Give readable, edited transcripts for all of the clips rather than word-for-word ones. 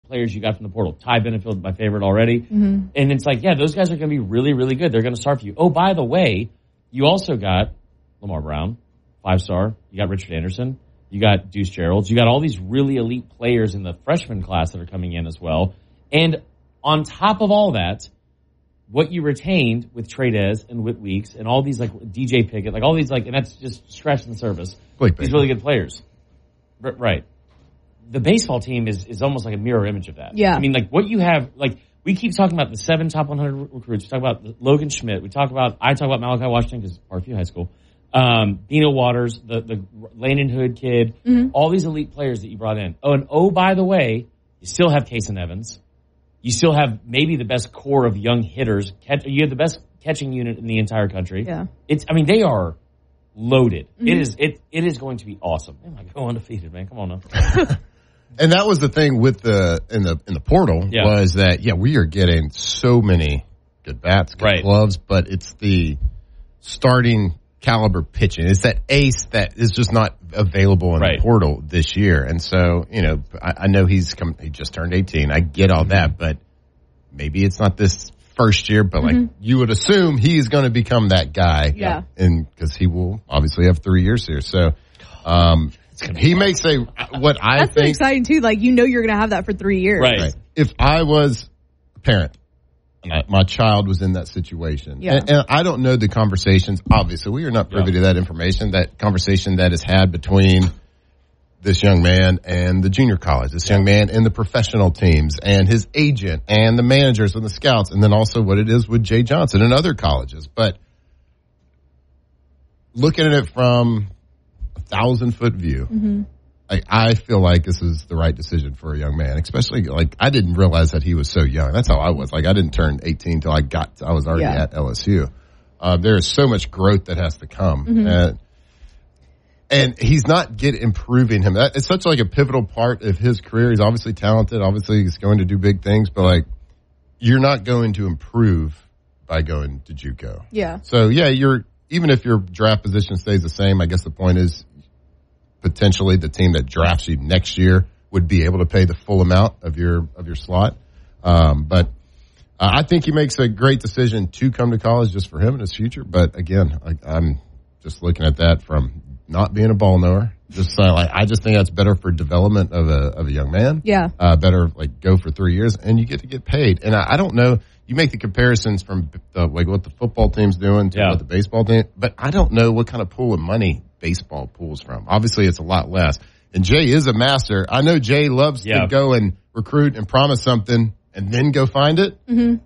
players you got from the portal. Ty Benefield, my favorite already. Mm-hmm. And it's like, yeah, those guys are going to be really, really good. They're going to start for you. Oh, by the way, you also got Lamar Brown, 5-star. You got Richard Anderson. You got Deuce Gerald. You got all these really elite players in the freshman class that are coming in as well. And on top of all that, what you retained with Tradez and Whit Weeks and all these like DJ Pickett, like all these like, and that's just scratching the surface. These really good players. Right. The baseball team is almost like a mirror image of that. Yeah. I mean, like what you have, like we keep talking about the 7 top 100 recruits. We talk about Logan Schmidt. I talk about Malachi Washington because Parkview High School. Dino Waters, the Landon Hood kid, all these elite players that you brought in. Oh, and by the way, you still have Kason Evans. You still have maybe the best core of young hitters. You have the best catching unit in the entire country. Yeah. They are loaded. It is going to be awesome. Oh my God, go undefeated, man. Come on now. And that was the thing with in the portal was that we are getting so many good bats, good gloves, but it's the starting caliber pitching. It's that ace that is just not available in the portal this year. And so, I know he just turned 18. I get all that, but maybe it's not this first year, but like you would assume he's going to become that guy. Yeah. And because he will obviously have 3 years here. So, he makes what I think. That's exciting too. Like, you're going to have that for 3 years. Right. If I was a parent, my child was in that situation. Yeah. And I don't know the conversations. Obviously, we are not privy to that information, that conversation that is had between this young man and the junior college, this young man and the professional teams and his agent and the managers and the scouts, and then also what it is with Jay Johnson and other colleges. But looking at it from 1,000-foot view, I feel like this is the right decision for a young man, especially like I didn't realize that he was so young. That's how I was. Like I didn't turn 18 until I was already at LSU. There is so much growth that has to come. And he's not improving him. It's such like a pivotal part of his career. He's obviously talented. Obviously he's going to do big things, but like you're not going to improve by going to JUCO. Yeah. So even if your draft position stays the same, I guess the point is potentially the team that drafts you next year would be able to pay the full amount of your slot. But I think he makes a great decision to come to college just for him and his future. But again, I'm just looking at that from not being a ball knower. I just think that's better for development of a young man. Yeah. Better like go for 3 years and you get to get paid. And I don't know. You make the comparisons from what the football team's doing to what the baseball team, but I don't know what kind of pool of money baseball pulls from. Obviously, it's a lot less. And Jay is a master. I know Jay loves to go and recruit and promise something and then go find it.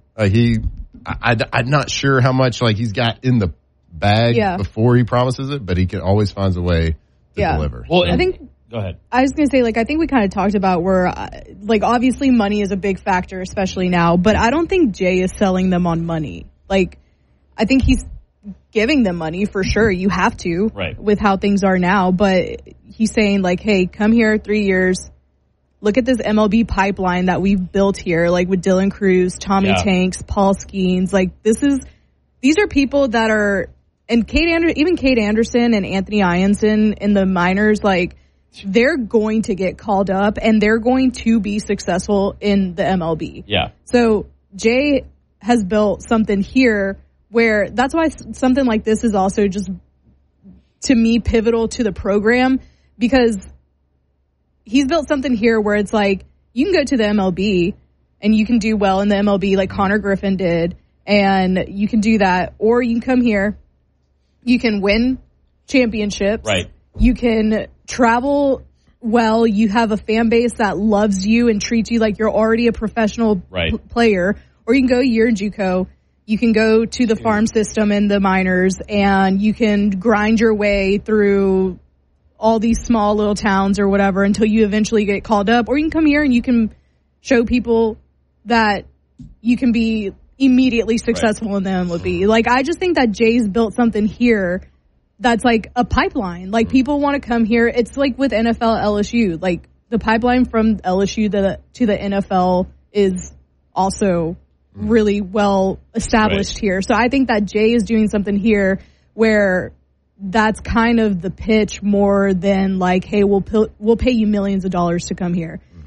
I'm not sure how much like he's got in the bag before he promises it, but he can always finds a way to deliver. Well, I think. Go ahead. I was going to say, I think we kind of talked about where, obviously money is a big factor, especially now, but I don't think Jay is selling them on money. I think he's giving them money for sure. You have to with how things are now, but he's saying, hey, come here 3 years. Look at this MLB pipeline that we've built here, with Dylan Cruz, Tommy Tanks, Paul Skeens. These are people that are, and even Cade Anderson and Anthony Ianson in the minors, they're going to get called up and they're going to be successful in the MLB. Yeah. So Jay has built something here where that's why something like this is also just, to me, pivotal to the program, because he's built something here where it's you can go to the MLB and you can do well in the MLB like Connor Griffin did, and you can do that, or you can come here, you can win championships. Right. You can travel well. You have a fan base that loves you and treats you like you're already a professional player. Or you can go a year in JUCO. You can go to the farm system in the minors, and you can grind your way through all these small little towns or whatever until you eventually get called up. Or you can come here and you can show people that you can be immediately successful in the MLB. I just think that Jay's built something here that's a pipeline. People want to come here. It's with NFL LSU. The pipeline from LSU to the NFL is also really well established here. So I think that Jay is doing something here where that's kind of the pitch more than hey, we'll pay you millions of dollars to come here.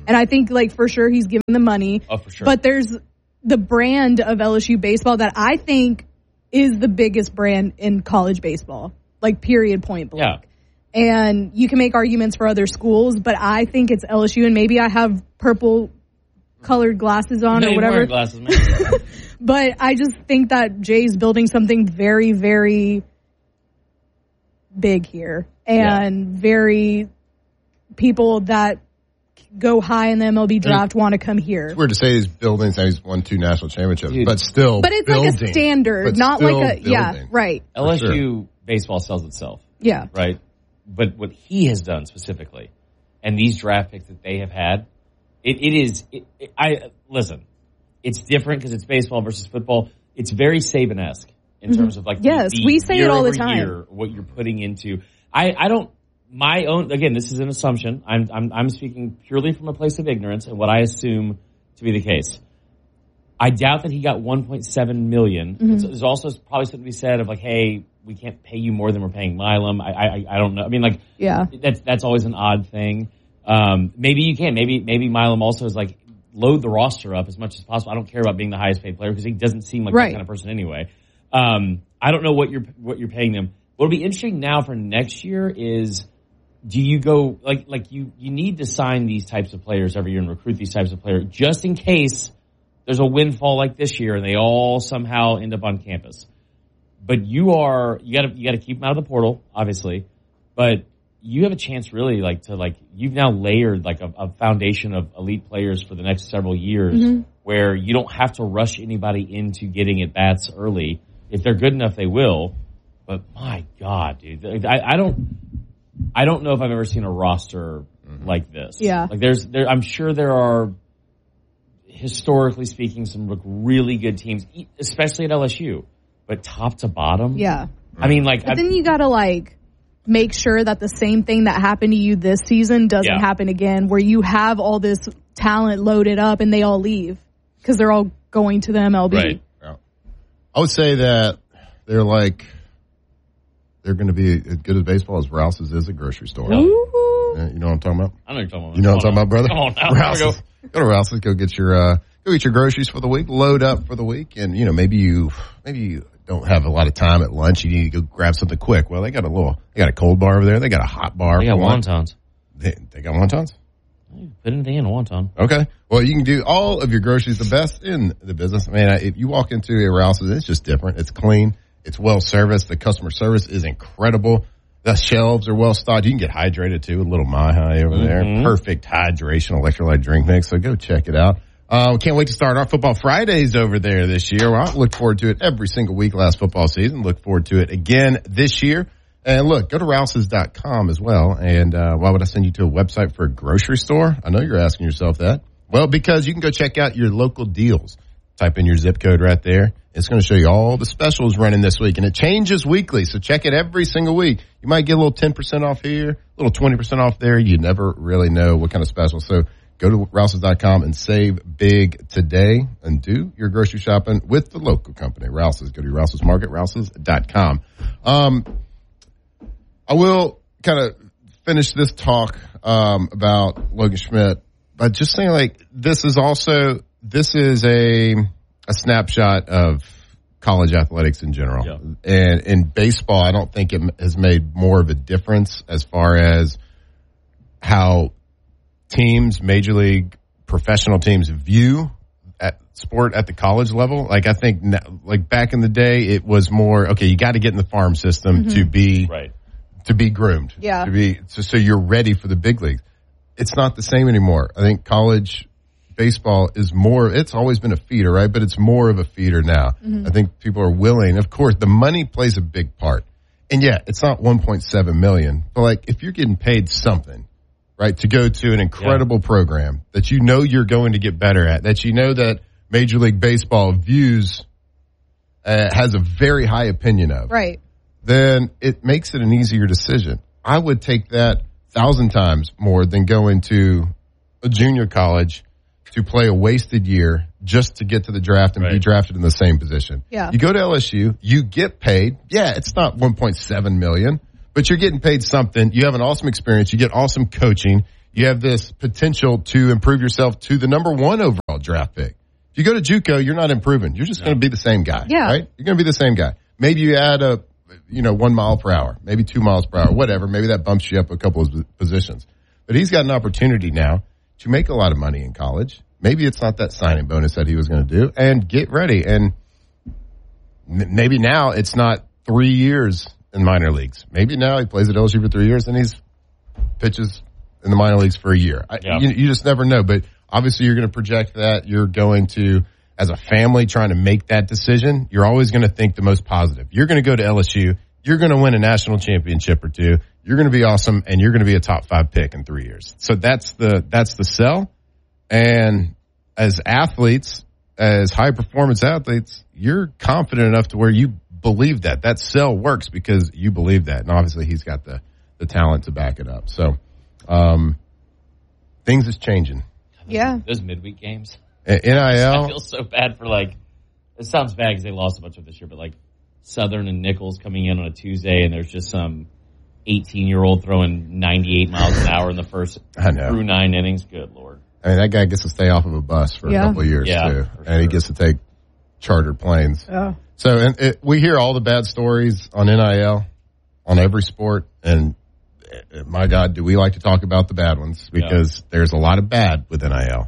And I think, like, for sure he's giving the money. Oh, for sure. But there's the brand of LSU baseball that I think is the biggest brand in college baseball. Like, period, point blank. Yeah. And you can make arguments for other schools, but I think it's LSU, and maybe I have purple colored glasses on or whatever. Glasses, man. But I just think that Jay's building something very, very big here, and very people that go high in the MLB draft want to come here. It's weird to say he's building, saying he's won 2 national championships, but still But it's building, like a standard, not like a, yeah, right. LSU baseball sells itself. Yeah. Right? But what he has done specifically, and these draft picks that they have had, listen, it's different because it's baseball versus football. It's very Saban-esque in terms of, like, we say it all the time. Year, what you're putting into. I don't, my own, again, this is an assumption. I'm speaking purely from a place of ignorance and what I assume to be the case. I doubt that he got $1.7 million. There's also probably something to be said of, like, hey, we can't pay you more than we're paying Milam. I don't know. I mean, like, that's always an odd thing. Maybe you can. Maybe Milam also is like, load the roster up as much as possible. I don't care about being the highest paid player because he doesn't seem like that kind of person anyway. I don't know what you're paying them. What'll be interesting now for next year is, do you go like you need to sign these types of players every year and recruit these types of players just in case there's a windfall like this year and they all somehow end up on campus. But you got to keep them out of the portal, obviously. But you have a chance really you've now layered like a foundation of elite players for the next several years where you don't have to rush anybody into getting at bats early. If they're good enough, they will. But my God, dude, I don't know if I've ever seen a roster like this. Yeah. Like I'm sure there are, historically speaking, some really good teams, especially at LSU. But top to bottom? Yeah. I mean, like... But then you got to, make sure that the same thing that happened to you this season doesn't happen again, where you have all this talent loaded up and they all leave because they're all going to the MLB. Right. Yeah. I would say that they're going to be as good as baseball as Rouse's is a grocery store. Ooh. You know what I'm talking about? I know what you're talking about. You know what I'm talking about, brother? Come on now. Rouse's. Go to Rouse's. Go get your groceries for the week. Load up for the week, and maybe you don't have a lot of time at lunch. You need to go grab something quick. Well, they got a cold bar over there. They got a hot bar. They got wontons. They got wontons? Put anything in a wonton. Okay. Well, you can do all of your groceries the best in the business. Man, if you walk into a Rouse's, it's just different. It's clean. It's well serviced. The customer service is incredible. The shelves are well stocked. You can get hydrated too. A little Mai over there. Perfect hydration electrolyte drink mix. So go check it out. Can't wait to start our Football Fridays over there this year. Well, I look forward to it every single week last football season. Look forward to it again this year. And look, go to Rouses.com as well. And why would I send you to a website for a grocery store? I know you're asking yourself that. Well, because you can go check out your local deals. Type in your zip code right there. It's going to show you all the specials running this week. And it changes weekly, so check it every single week. You might get a little 10% off here, a little 20% off there. You never really know what kind of special. So go to Rouses.com and save big today and do your grocery shopping with the local company, Rouses. Go to your Rouses Market, Rouses.com. I will kind of finish this talk about Logan Schmidt by just saying, this is a snapshot of college athletics in general. Yeah. And in baseball, I don't think it has made more of a difference as far as how teams, major league professional teams, view sport at the college level. I think back in the day, it was more, okay, you got to get in the farm system to be groomed. Yeah. So you're ready for the big leagues. It's not the same anymore. I think college baseball is more, it's always been a feeder, right? But it's more of a feeder now. I think people are willing. Of course, the money plays a big part. And yeah, it's not $1.7 million. But if you're getting paid something, right, to go to an incredible program that you know you're going to get better at, that you know that Major League Baseball views, has a very high opinion of. Right. Then it makes it an easier decision. I would take that 1,000 times more than going to a junior college to play a wasted year just to get to the draft and be drafted in the same position. Yeah. You go to LSU, you get paid. Yeah, it's not $1.7 million, but you're getting paid something. You have an awesome experience. You get awesome coaching. you have this potential to improve yourself to the number 1 overall draft pick. If you go to JUCO, you're not improving. You're just going to be the same guy, right? You're going to be the same guy. Maybe you add 1 mile per hour, maybe 2 miles per hour, whatever. Maybe that bumps you up a couple of positions. But he's got an opportunity now to make a lot of money in college. Maybe it's not that signing bonus that he was going to do, and get ready. And maybe now it's not 3 years in minor leagues. Maybe now he plays at LSU for 3 years and he's pitches in the minor leagues for a year. You just never know. But obviously you're going to project that. You're going to, as a family trying to make that decision, you're always going to think the most positive. You're going to go to LSU. You're going to win a national championship or 2. You're going to be awesome, and you're going to be a top 5 pick in 3 years. So that's the sell. And as athletes, as high-performance athletes, you're confident enough to where you believe that sell works because you believe that. And obviously he's got the talent to back it up. So things is changing. Yeah. Those midweek games. NIL. I feel so bad for it sounds bad because they lost a bunch of this year, but Southern and Nichols coming in on a Tuesday and there's just some 18-year-old throwing 98 miles an hour in the first through 9 innings. Good Lord. I mean, that guy gets to stay off of a bus for a couple of years too. And he gets to take chartered planes. Yeah. So we hear all the bad stories on NIL on every sport, and my God, do we like to talk about the bad ones because there's a lot of bad with NIL.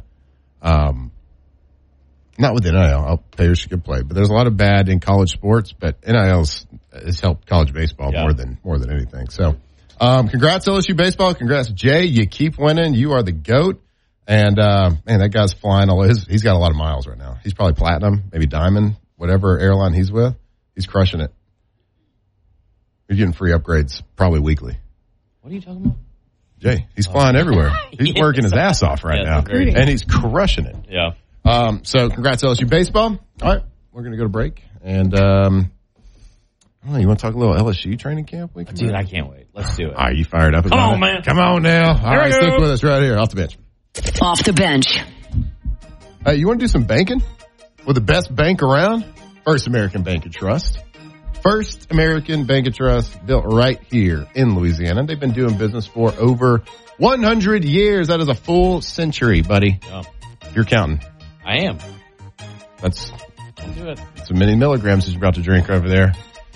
Not with NIL, players should get played, but there's a lot of bad in college sports, but NIL has helped college baseball more than anything. So, congrats LSU baseball. Congrats Jay. You keep winning. You are the GOAT. And, man, that guy's flying he's got a lot of miles right now. He's probably platinum, maybe diamond, whatever airline he's with. He's crushing it. You're getting free upgrades probably weekly. What are you talking about? Jay, he's flying everywhere. He's working his ass off right now. And he's crushing it. Yeah. So congrats LSU baseball. All right. We're going to go to break. And, you want to talk a little LSU training camp week? Dude, I can't wait. Let's do it. Are you fired up? Come on, man. Come on now. All right, stick with us right here. Off the bench. Off the bench. You want to do some banking with the best bank around? First American Bank and Trust. First American Bank and Trust, built right here in Louisiana. They've been doing business for over 100 years. That is a full century, buddy. Yeah. You're counting. I am. I'll do it. That's many milligrams that you're about to drink over there.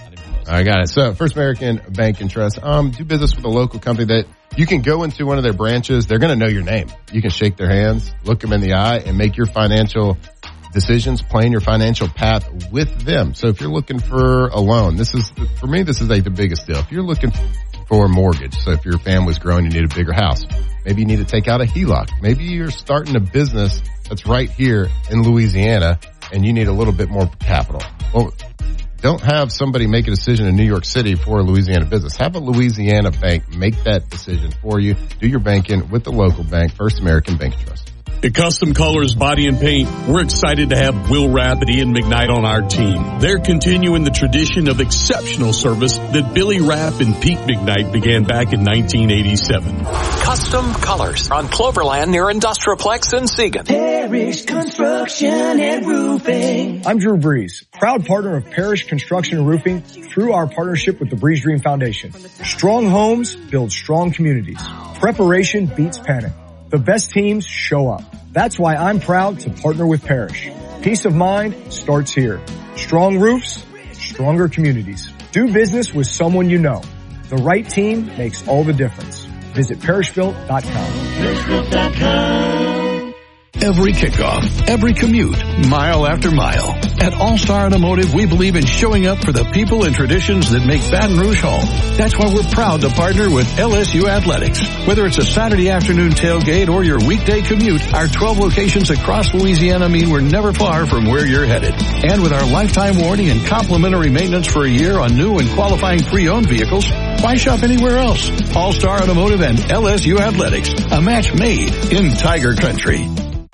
I got it. So First American Bank and Trust, do business with a local company that you can go into one of their branches. They're going to know your name. You can shake their hands, look them in the eye, and make your financial decisions, plan your financial path with them. So if you're looking for a loan, for me, this is the biggest deal. If you're looking for a mortgage, so if your family's growing, you need a bigger house. Maybe you need to take out a HELOC. Maybe you're starting a business that's right here in Louisiana and you need a little bit more capital. Well, don't have somebody make a decision in New York City for a Louisiana business. Have a Louisiana bank make that decision for you. Do your banking with the local bank, First American Bank and Trust. At Custom Colors Body and Paint, we're excited to have Will Rapp and Ian McKnight on our team. They're continuing the tradition of exceptional service that Billy Rapp and Pete McKnight began back in 1987. Custom Colors on Cloverland near Industrialplex in Siegen. Parrish Construction and Roofing. I'm Drew Breeze, proud partner of Parrish Construction and Roofing through our partnership with the Breeze Dream Foundation. Strong homes build strong communities. Preparation beats panic. The best teams show up. That's why I'm proud to partner with Parrish. Peace of mind starts here. Strong roofs, stronger communities. Do business with someone you know. The right team makes all the difference. Visit parrishbuilt.com. Parrishbuilt.com. Every kickoff, every commute, mile after mile. At All-Star Automotive, we believe in showing up for the people and traditions that make Baton Rouge home. That's why we're proud to partner with LSU Athletics. Whether it's a Saturday afternoon tailgate or your weekday commute, our 12 locations across Louisiana mean we're never far from where you're headed. And with our lifetime warranty and complimentary maintenance for a year on new and qualifying pre-owned vehicles, why shop anywhere else? All-Star Automotive and LSU Athletics, a match made in Tiger Country.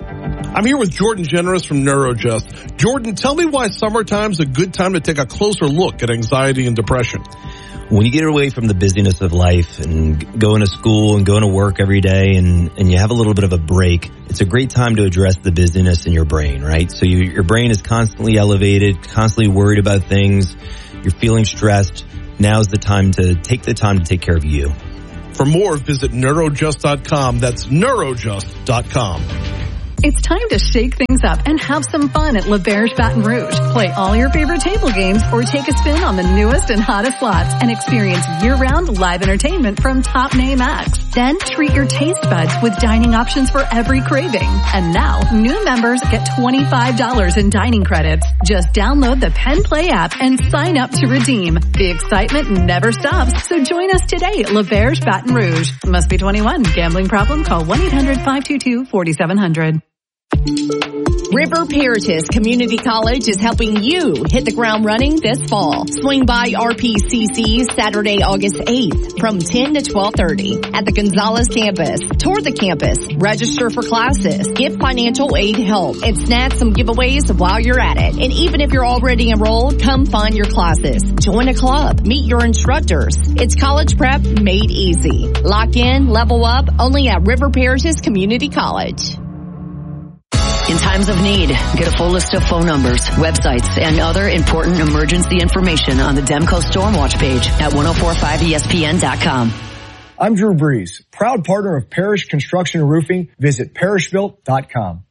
I'm here with Jordan Generous from NeuroJust. Jordan, tell me why summertime's a good time to take a closer look at anxiety and depression. When you get away from the busyness of life and going to school and going to work every day and you have a little bit of a break, it's a great time to address the busyness in your brain, right? So your brain is constantly elevated, constantly worried about things. You're feeling stressed. Now's the time to take care of you. For more, visit Neurojust.com. That's Neurojust.com. It's time to shake things up and have some fun at L'Auberge Baton Rouge. Play all your favorite table games or take a spin on the newest and hottest slots and experience year-round live entertainment from top-name acts. Then treat your taste buds with dining options for every craving. And now, new members get $25 in dining credits. Just download the Penn Play app and sign up to redeem. The excitement never stops, so join us today at L'Auberge Baton Rouge. Must be 21. Gambling problem? Call 1-800-522-4700. River Peritus Community College is helping you hit the ground running this fall. Swing by RPCC Saturday, August 8th from 10 to 12:30 at the Gonzales campus. Tour the campus, register for classes, get financial aid help, and snag some giveaways while you're at it. And even if you're already enrolled, come find your classes. Join a club, meet your instructors. It's college prep made easy. Lock in, level up, only at River Peritus Community College. In times of need, get a full list of phone numbers, websites, and other important emergency information on the Demco Stormwatch page at 1045ESPN.com. I'm Drew Brees, proud partner of Parish Construction and Roofing. Visit parishbuilt.com.